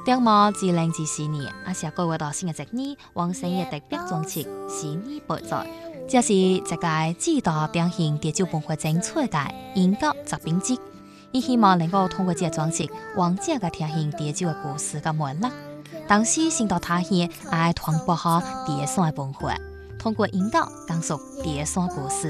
定毛2014年，下个月到新嘅一年，王生也特别装饰新年报在，这是一个指导表现地酒文化精彩嘅音乐作品集。伊希望能够通过这个装饰，完整嘅呈现地酒嘅故事嘅脉络。同时，先到他乡爱传播好地山文化，通过引导讲述地山故事。